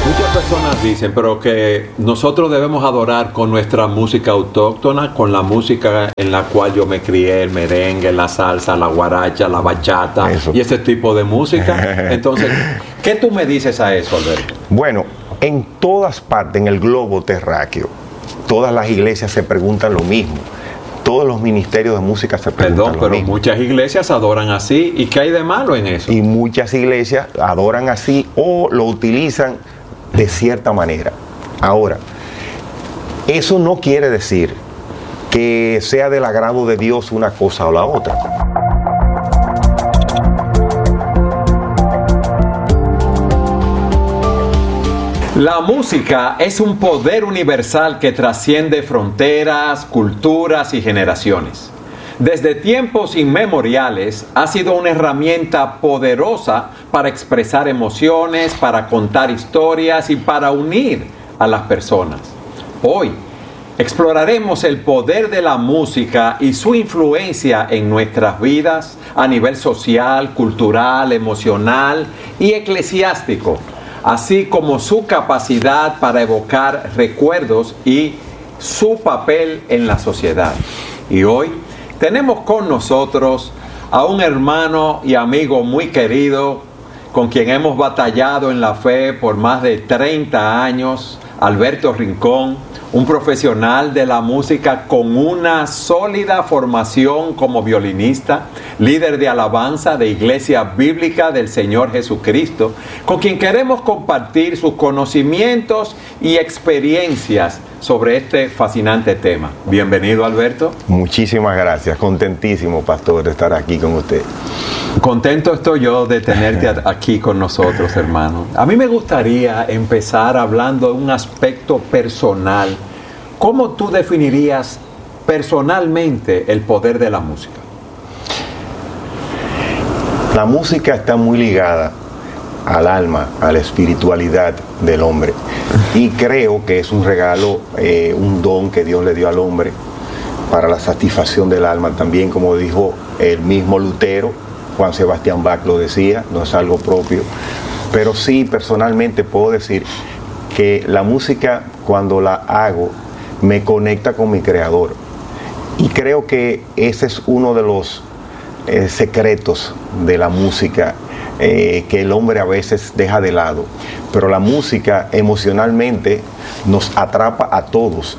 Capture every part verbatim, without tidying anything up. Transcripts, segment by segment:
Muchas personas dicen, pero que nosotros debemos adorar con nuestra música autóctona, con la música en la cual yo me crié, el merengue, la salsa, la guaracha, la bachata eso. Y ese tipo de música. Entonces, ¿qué tú me dices a eso, Alberto? Bueno, en todas partes, en el globo terráqueo, todas las iglesias se preguntan lo mismo. Todos los ministerios de música se preguntan Perdón, lo pero mismo. muchas iglesias adoran así. ¿Y qué hay de malo en eso? Y muchas iglesias adoran así o lo utilizan de cierta manera. Ahora, eso no quiere decir que sea del agrado de Dios una cosa o la otra. La música es un poder universal que trasciende fronteras, culturas y generaciones. Desde tiempos inmemoriales ha sido una herramienta poderosa para expresar emociones, para contar historias y para unir a las personas. Hoy exploraremos el poder de la música y su influencia en nuestras vidas a nivel social, cultural, emocional y eclesiástico, así como su capacidad para evocar recuerdos y su papel en la sociedad. Y hoy tenemos con nosotros a un hermano y amigo muy querido, con quien hemos batallado en la fe por más de treinta años, Alberto Rincón, un profesional de la música con una sólida formación como violinista, líder de alabanza de Iglesia Bíblica del Señor Jesucristo, con quien queremos compartir sus conocimientos y experiencias sobre este fascinante tema. Bienvenido, Alberto. Muchísimas gracias, contentísimo, pastor, de estar aquí con usted. Contento estoy yo de tenerte aquí con nosotros, hermano. A mí me gustaría empezar hablando de un aspecto personal. ¿Cómo tú definirías personalmente el poder de la música? La música está muy ligada al alma, a la espiritualidad del hombre. Y creo que es un regalo, eh, un don que Dios le dio al hombre para la satisfacción del alma. También, como dijo el mismo Lutero, Juan Sebastián Bach lo decía, no es algo propio. Pero sí, personalmente puedo decir que la música, cuando la hago, me conecta con mi creador. Y creo que ese es uno de los eh, secretos de la música, eh, que el hombre a veces deja de lado. Pero la música emocionalmente nos atrapa a todos.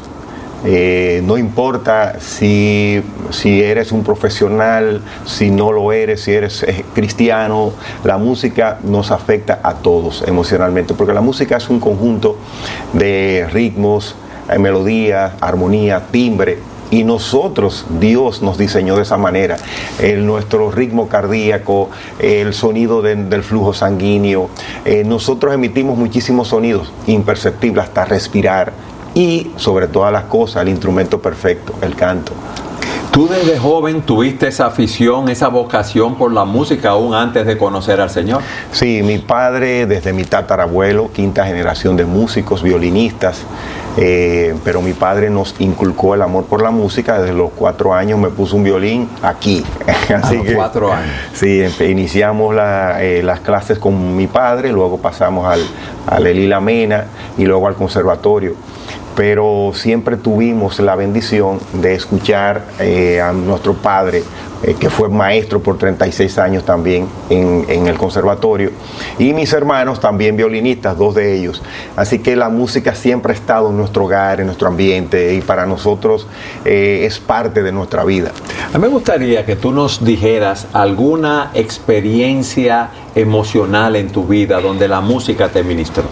Eh, no importa si, si eres un profesional, si no lo eres, si eres eh, cristiano, la música nos afecta a todos emocionalmente, porque la música es un conjunto de ritmos, eh, melodías, armonía, timbre, y nosotros, Dios nos diseñó de esa manera. El, nuestro ritmo cardíaco, el sonido de, del flujo sanguíneo, eh, nosotros emitimos muchísimos sonidos imperceptibles hasta respirar. Y sobre todas las cosas, el instrumento perfecto, el canto. ¿Tú desde joven tuviste esa afición, esa vocación por la música aún antes de conocer al Señor? Sí, mi padre, desde mi tatarabuelo, quinta generación de músicos, violinistas, eh, pero mi padre nos inculcó el amor por la música. Desde los cuatro años me puso un violín aquí. Así a los que, cuatro años. Sí, iniciamos la, eh, las clases con mi padre, luego pasamos al, al Elila Mena y luego al conservatorio. Pero siempre tuvimos la bendición de escuchar eh, a nuestro padre, eh, que fue maestro por treinta y seis años también en, en el conservatorio, y mis hermanos también violinistas, dos de ellos. Así que la música siempre ha estado en nuestro hogar, en nuestro ambiente, y para nosotros eh, es parte de nuestra vida. A mí me gustaría que tú nos dijeras alguna experiencia emocional en tu vida donde la música te ministró.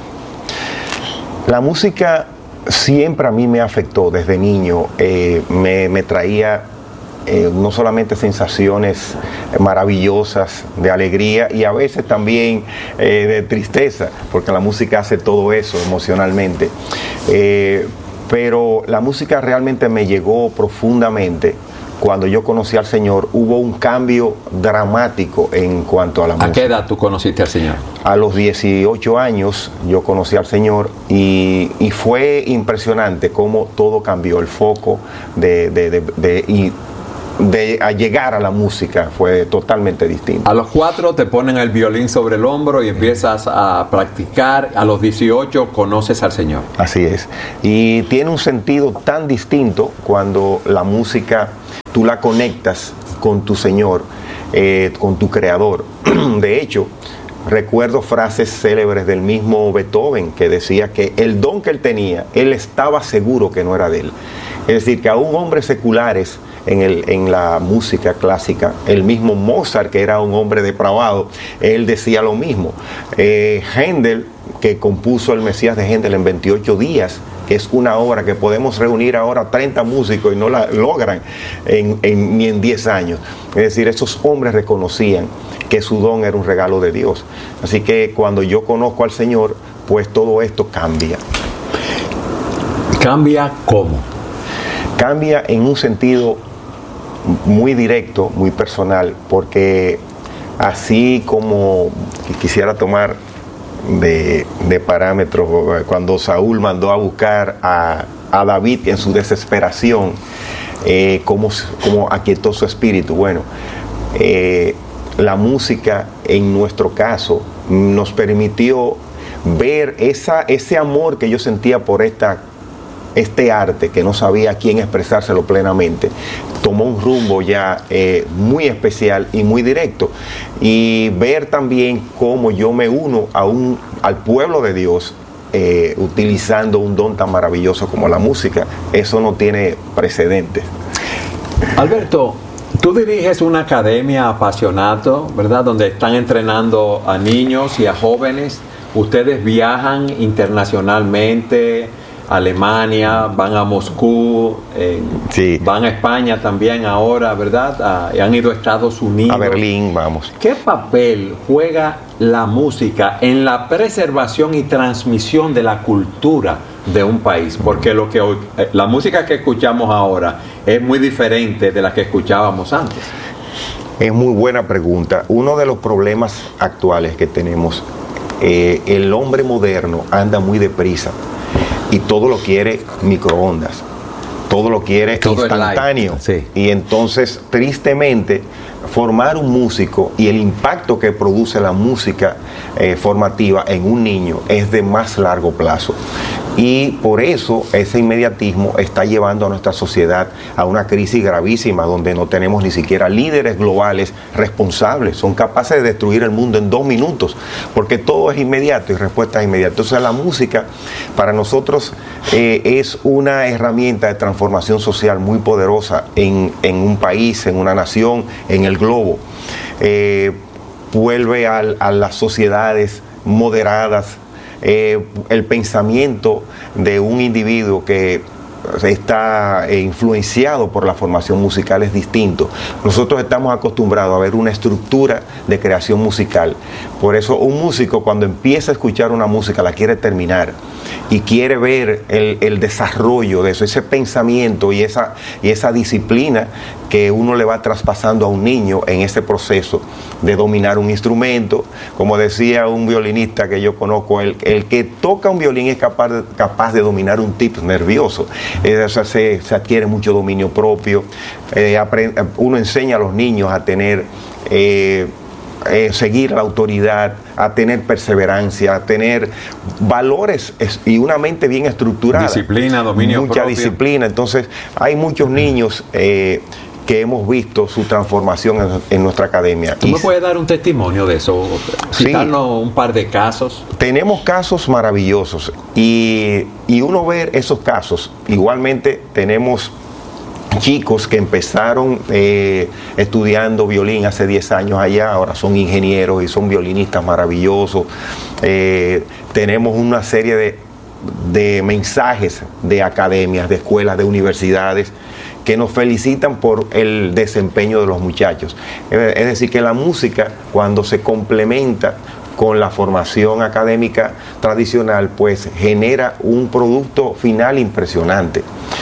La música siempre a mí me afectó desde niño, eh, me, me traía eh, no solamente sensaciones maravillosas de alegría y a veces también eh, de tristeza, porque la música hace todo eso emocionalmente, eh, pero la música realmente me llegó profundamente. Cuando yo conocí al Señor, hubo un cambio dramático en cuanto a la música. ¿A qué edad tú conociste al Señor? A los dieciocho años yo conocí al Señor y, y fue impresionante cómo todo cambió, el foco de, de, de, de y de a llegar a la música fue totalmente distinto. A los cuatro te ponen el violín sobre el hombro y empiezas a practicar. A los dieciocho conoces al Señor. Así es. Y tiene un sentido tan distinto cuando la música tú la conectas con tu Señor, eh, con tu Creador. De hecho, recuerdo frases célebres del mismo Beethoven que decía que el don que él tenía, él estaba seguro que no era de él. Es decir, que aún hombres seculares en, el, en la música clásica, el mismo Mozart, que era un hombre depravado, él decía lo mismo. Eh, Händel, que compuso el Mesías de Händel en veintiocho días, que es una obra que podemos reunir ahora treinta músicos y no la logran en, en, ni en diez años. Es decir, esos hombres reconocían que su don era un regalo de Dios. Así que cuando yo conozco al Señor, pues todo esto cambia. ¿Cambia cómo? Cambia en un sentido muy directo, muy personal, porque así como quisiera tomar de, de parámetros cuando Saúl mandó a buscar a, a David en su desesperación, eh, cómo, cómo aquietó su espíritu. Bueno, eh, la música en nuestro caso nos permitió ver esa, ese amor que yo sentía por esta este arte, que no sabía a quién expresárselo plenamente, tomó un rumbo ya eh, muy especial y muy directo. Y ver también cómo yo me uno a un, al pueblo de Dios eh, utilizando un don tan maravilloso como la música, eso no tiene precedentes. Alberto, tú diriges una academia apasionato, ¿verdad?, donde están entrenando a niños y a jóvenes. Ustedes viajan internacionalmente, Alemania, van a Moscú, eh, sí. van a España también ahora, ¿verdad? Ah, han ido a Estados Unidos. A Berlín, vamos. ¿Qué papel juega la música en la preservación y transmisión de la cultura de un país? Porque lo que hoy, la música que escuchamos ahora es muy diferente de la que escuchábamos antes. Es muy buena pregunta. Uno de los problemas actuales que tenemos, eh, el hombre moderno anda muy deprisa y todo lo quiere microondas, todo lo quiere todo instantáneo. Sí. Y entonces, tristemente, formar un músico y el impacto que produce la música eh, formativa en un niño es de más largo plazo. Y por eso ese inmediatismo está llevando a nuestra sociedad a una crisis gravísima, donde no tenemos ni siquiera líderes globales responsables. Son capaces de destruir el mundo en dos minutos, porque todo es inmediato y respuestas inmediatas. Entonces la música para nosotros eh, es una herramienta de transformación social muy poderosa en, en un país, en una nación, en el globo. Eh, vuelve a, a las sociedades moderadas, Eh, el pensamiento de un individuo que está influenciado por la formación musical es distinto. Nosotros estamos acostumbrados a ver una estructura de creación musical. Por eso un músico, cuando empieza a escuchar una música, la quiere terminar y quiere ver el, el desarrollo de eso, ese pensamiento y esa, y esa disciplina que uno le va traspasando a un niño en ese proceso de dominar un instrumento. Como decía un violinista que yo conozco, el, el que toca un violín es capaz de, capaz de dominar un tipo nervioso. Eh, o sea, se, se adquiere mucho dominio propio. Eh, aprende, uno enseña a los niños a tener eh, eh, seguir la autoridad, a tener perseverancia, a tener valores y una mente bien estructurada. Disciplina, dominio mucha propio. disciplina. Entonces hay muchos niños eh, que hemos visto su transformación en, en nuestra academia. ¿Tú me puedes dar un testimonio de eso? Citarnos sí, un par de casos. Tenemos casos maravillosos y, y uno ver esos casos. Igualmente tenemos chicos que empezaron eh, estudiando violín hace diez años allá, ahora son ingenieros y son violinistas maravillosos. Eh, tenemos una serie de, de mensajes de academias, de escuelas, de universidades, que nos felicitan por el desempeño de los muchachos. Es decir, que la música, cuando se complementa con la formación académica tradicional, pues genera un producto final impresionante.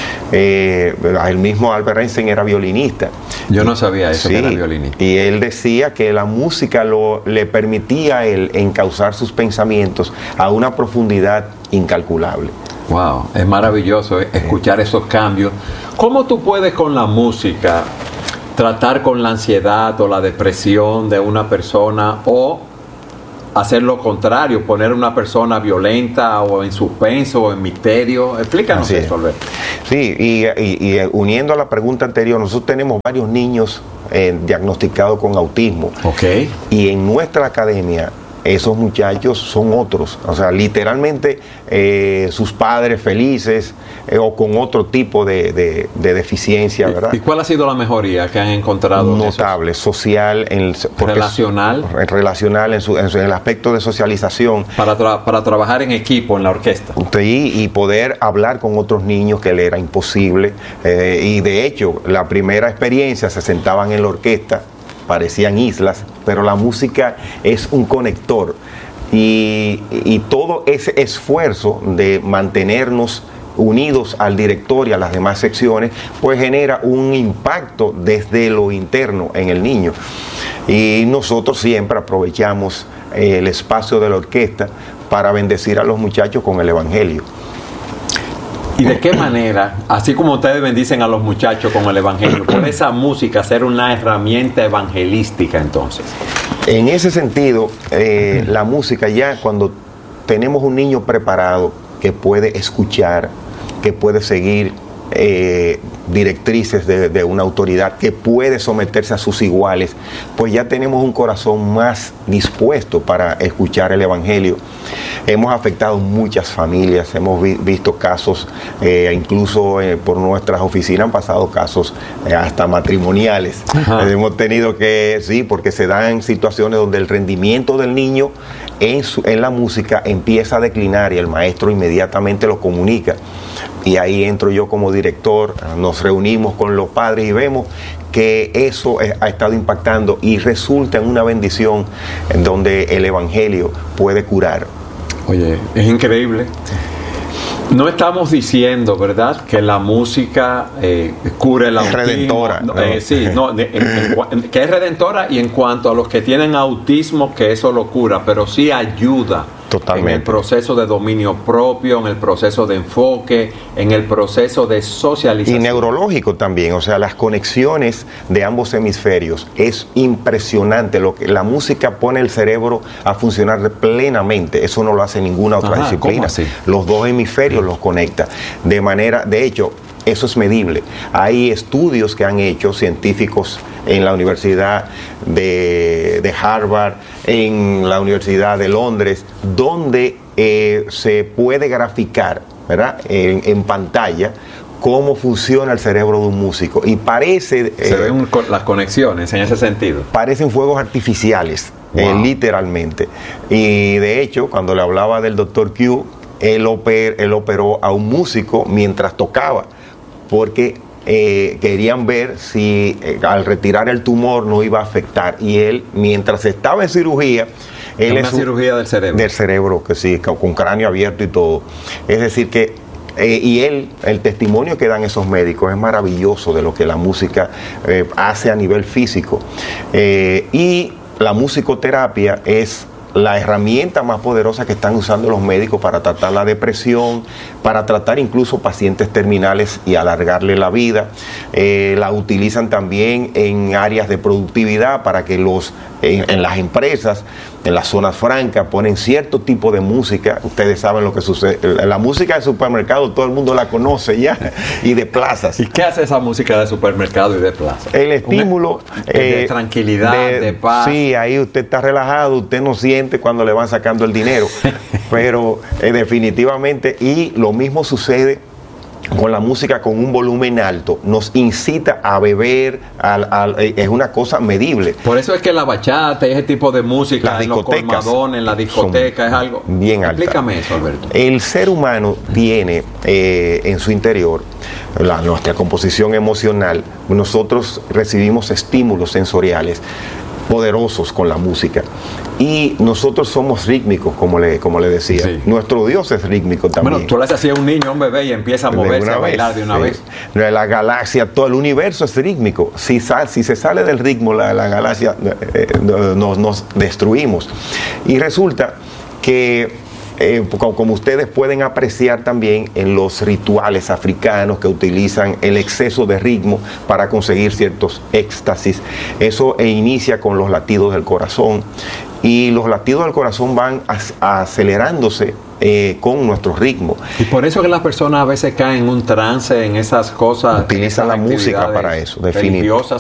Eh, el mismo Albert Einstein era violinista. Yo no sabía eso, sí, que era violinista. Y él decía que la música lo, le permitía a él encauzar sus pensamientos a una profundidad incalculable. Wow, es maravilloso escuchar esos cambios. ¿Cómo tú puedes con la música tratar con la ansiedad o la depresión de una persona, o hacer lo contrario, poner a una persona violenta o en suspenso o en misterio? Explícanos Así eso, es. Alberto. Sí, y, y, y uniendo a la pregunta anterior, nosotros tenemos varios niños eh, diagnosticados con autismo. Ok. Y en nuestra academia, esos muchachos son otros, o sea, literalmente eh, sus padres felices eh, o con otro tipo de, de, de deficiencia, ¿verdad? ¿Y cuál ha sido la mejoría que han encontrado? Notable, esos? social, en el, relacional, es, relacional en, su, en, su, en el aspecto de socialización. Para, tra para trabajar en equipo en la orquesta. Y, y poder hablar con otros niños que le era imposible. Eh, y de hecho, la primera experiencia se sentaban en la orquesta, parecían islas, pero la música es un conector, y, y todo ese esfuerzo de mantenernos unidos al director y a las demás secciones, pues genera un impacto desde lo interno en el niño. Y nosotros siempre aprovechamos el espacio de la orquesta para bendecir a los muchachos con el Evangelio. ¿Y de qué manera, así como ustedes bendicen a los muchachos con el Evangelio, puede esa música ser una herramienta evangelística entonces? En ese sentido, eh, la música, ya cuando tenemos un niño preparado que puede escuchar, que puede seguir eh, directrices de, de una autoridad, que puede someterse a sus iguales, pues ya tenemos un corazón más dispuesto para escuchar el Evangelio. Hemos afectado muchas familias, hemos vi, visto casos, eh, incluso eh, por nuestras oficinas han pasado casos eh, hasta matrimoniales. Eh, hemos tenido que, sí, porque se dan situaciones donde el rendimiento del niño en, su, en la música empieza a declinar y el maestro inmediatamente lo comunica. Y ahí entro yo como director, nos reunimos con los padres y vemos que eso ha estado impactando y resulta en una bendición en donde el Evangelio puede curar. Oye, es increíble. No estamos diciendo, ¿verdad?, que la música eh, cure el autismo. Es redentora. No, ¿no? Eh, sí, no, de, en, en, que es redentora, y en cuanto a los que tienen autismo, que eso lo cura, pero sí ayuda. Totalmente. En el proceso de dominio propio, en el proceso de enfoque, en el proceso de socialización. Y neurológico también, o sea, las conexiones de ambos hemisferios. Es impresionante lo que la música pone el cerebro a funcionar plenamente. Eso no lo hace ninguna otra Ajá, disciplina. ¿cómo así? Los dos hemisferios los conecta. De manera, de hecho, eso es medible. Hay estudios que han hecho científicos en la Universidad de, de Harvard, en la Universidad de Londres, donde eh, se puede graficar, ¿verdad?, en, en pantalla cómo funciona el cerebro de un músico. Y parece... Se eh, ven las conexiones en ese sentido. Parecen fuegos artificiales, wow. eh, literalmente. Y de hecho, cuando le hablaba del doctor Q, él, oper, él operó a un músico mientras tocaba, porque eh, querían ver si eh, al retirar el tumor no iba a afectar. Y él, mientras estaba en cirugía, él una es un, cirugía del cerebro. Del cerebro, que sí, con cráneo abierto y todo. Es decir que, eh, y él, el testimonio que dan esos médicos es maravilloso de lo que la música eh, hace a nivel físico. Eh, y la musicoterapia es la herramienta más poderosa que están usando los médicos para tratar la depresión, para tratar incluso pacientes terminales y alargarle la vida. Eh, la utilizan también en áreas de productividad para que los en, en las empresas, en las zonas francas, ponen cierto tipo de música. Ustedes saben lo que sucede. La música de supermercado todo el mundo la conoce ya, y de plazas. ¿Y qué hace esa música de supermercado y de plaza? El estímulo de eh, tranquilidad, de, de paz. Sí, ahí usted está relajado, usted no siente cuando le van sacando el dinero. Pero eh, definitivamente, y lo mismo sucede con la música con un volumen alto, nos incita a beber, a, a, es una cosa medible. Por eso es que la bachata y ese tipo de música en los colmadones, en la discoteca, es algo bien alta. Explícame eso, Alberto. El ser humano tiene eh, en su interior la, nuestra composición emocional. Nosotros recibimos estímulos sensoriales poderosos con la música, y nosotros somos rítmicos, como le, como le decía. Sí. Nuestro Dios es rítmico también. Bueno, tú le haces así a un niño, a un bebé, y empieza a moverse, a bailar de una sí. vez. La galaxia, todo el universo es rítmico. Si, sal, si se sale del ritmo, la, la galaxia, eh, nos, nos destruimos. Y resulta que eh, como ustedes pueden apreciar también en los rituales africanos que utilizan el exceso de ritmo para conseguir ciertos éxtasis. Eso e inicia con los latidos del corazón, y los latidos del corazón van acelerándose eh, con nuestro ritmo. Y por eso que las personas a veces caen en un trance, en esas cosas. Utilizan la música para eso, definitivamente.